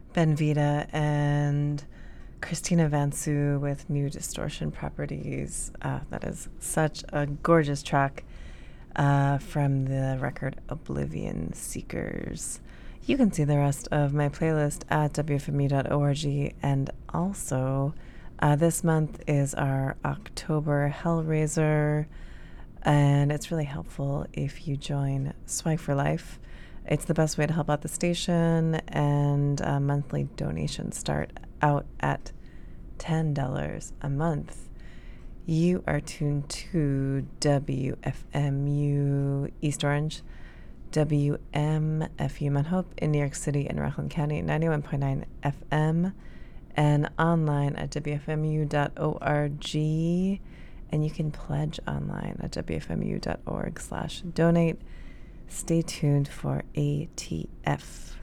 Ben Vita and Christina Vansu with New Distortion Properties. That is such a gorgeous track from the record Oblivion Seekers. You can see the rest of my playlist at wfmu.org, and also this month is our October Hellraiser, and it's really helpful if you join Swag for Life. It's the best way to help out the station, and monthly donations start out at $10 a month. You are tuned to WFMU East Orange, WMFU Mount Hope in New York City and Rockland County, 91.9 FM, and online at WFMU.org. And you can pledge online at WFMU.org/donate. Stay tuned for ATF.